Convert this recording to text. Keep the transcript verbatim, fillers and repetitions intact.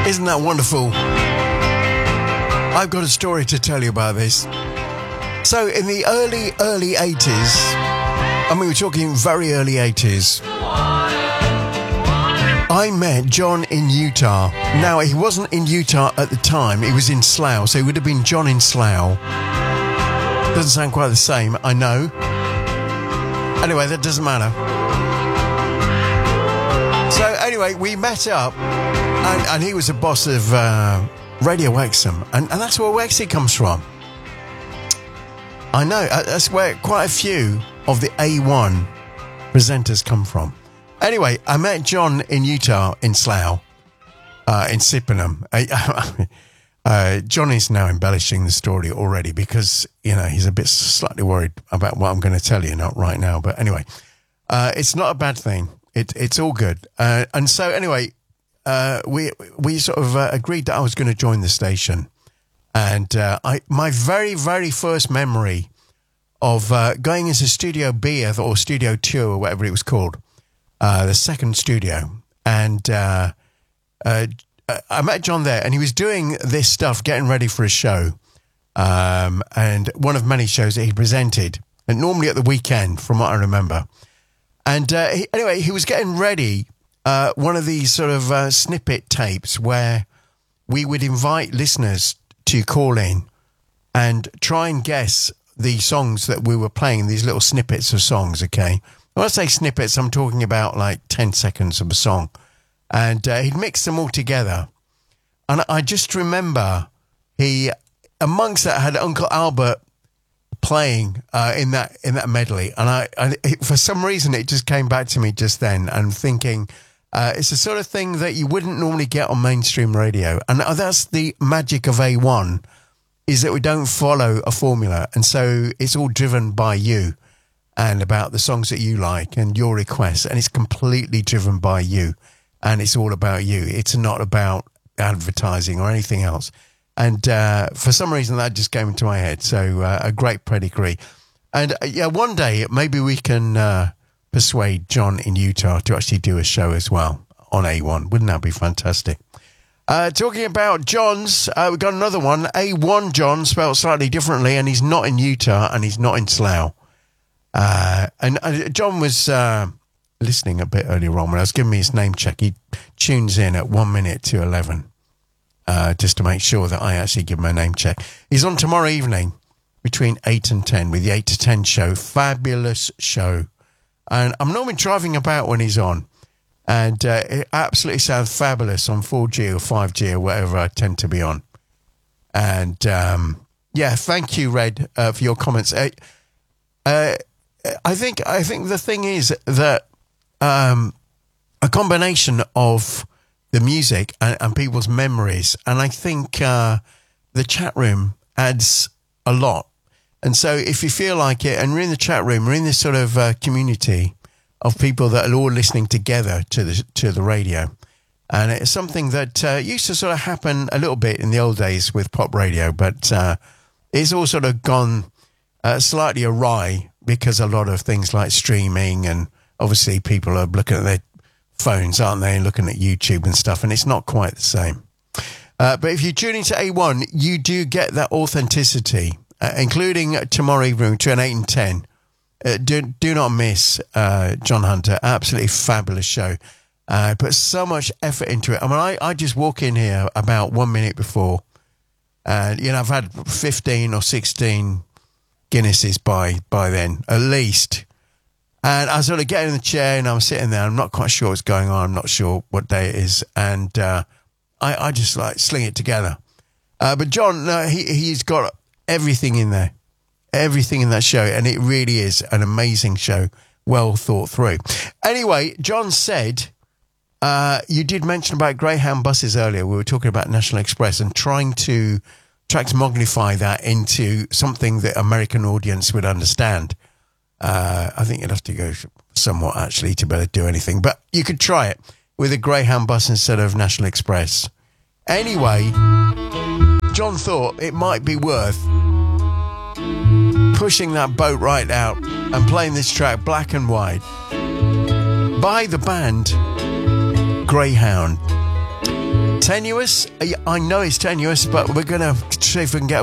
Isn't that wonderful? I've got a story to tell you about this. So in the early, early eighties, I mean, we're talking very early eighties, I met John in Utah. Now, he wasn't in Utah at the time. He was in Slough, so he would have been John in Slough. Doesn't sound quite the same, I know. Anyway, that doesn't matter. So anyway, we met up, and, and he was the boss of uh, Radio Wexham, and, and that's where Wexy comes from. I know, that's where quite a few of the A one presenters come from. Anyway, I met John in Utah, in Slough, uh, in Sippenham. uh, John is now embellishing the story already because, you know, he's a bit slightly worried about what I'm going to tell you, not right now. But anyway, uh, it's not a bad thing. It, it's all good. Uh, and so anyway, uh, we we sort of uh, agreed that I was going to join the station. And uh, I my very, very first memory of uh, going into Studio B or Studio two or whatever it was called, Uh, the second studio, and uh, uh, I met John there, and he was doing this stuff, getting ready for a show, um, and one of many shows that he presented, and normally at the weekend, from what I remember. And uh, he, anyway, he was getting ready uh, one of these sort of uh, snippet tapes where we would invite listeners to call in and try and guess the songs that we were playing, these little snippets of songs, okay? When I say snippets, I'm talking about like ten seconds of a song. And uh, he'd mix them all together. And I just remember he, amongst that, had Uncle Albert playing uh, in that in that medley. And I, I it, for some reason, it just came back to me just then. And thinking, uh, it's the sort of thing that you wouldn't normally get on mainstream radio. And that's the magic of A one, is that we don't follow a formula. And so it's all driven by you. And about the songs that you like and your requests. And it's completely driven by you. And it's all about you. It's not about advertising or anything else. And uh, for some reason, that just came into my head. So uh, a great pedigree. And uh, yeah, one day, maybe we can uh, persuade John in Utah to actually do a show as well on A one. Wouldn't that be fantastic? Uh, talking about John's, uh, we've got another one. A one John, spelled slightly differently. And he's not in Utah and he's not in Slough. Uh, and uh, John was uh, listening a bit earlier on when I was giving me his name check. He tunes in at one minute to eleven, uh, just to make sure that I actually give him a name check. He's on tomorrow evening between eight and ten with the eight to ten show. Fabulous show. And I'm normally driving about when he's on. And uh, it absolutely sounds fabulous on four G or five G or whatever I tend to be on. And um, yeah, thank you, Red, uh, for your comments. Uh, uh, I think I think the thing is that um, a combination of the music and, and people's memories, and I think uh, the chat room adds a lot. And so if you feel like it, and we're in the chat room, we're in this sort of uh, community of people that are all listening together to the to the radio, and it's something that uh, used to sort of happen a little bit in the old days with pop radio, but uh, it's all sort of gone uh, slightly awry. Because a lot of things like streaming and obviously people are looking at their phones, aren't they, and looking at YouTube and stuff, and it's not quite the same. Uh, but if you tune into A one, you do get that authenticity, uh, including tomorrow evening between eight and ten. Uh, do, do not miss uh, John Hunter. Absolutely fabulous show. Uh, put so much effort into it. I mean, I, I just walk in here about one minute before, and, you know, I've had fifteen or sixteen Guinnesses by by then, at least. And I sort of get in the chair and I'm sitting there. I'm not quite sure what's going on. I'm not sure what day it is. And uh, I, I just like sling it together. Uh, but John, uh, he, he's got everything in there. Everything in that show. And it really is an amazing show. Well thought through. Anyway, John said, uh, you did mention about Greyhound buses earlier. We were talking about National Express and trying to try to magnify that into something that American audience would understand. Uh, I think you'd have to go somewhat, actually, to better do anything. But you could try it with a Greyhound bus instead of National Express. Anyway, John thought it might be worth pushing that boat right out and playing this track, Black and White, by the band Greyhound. tenuous? I know it's tenuous, but we're going to see if we can get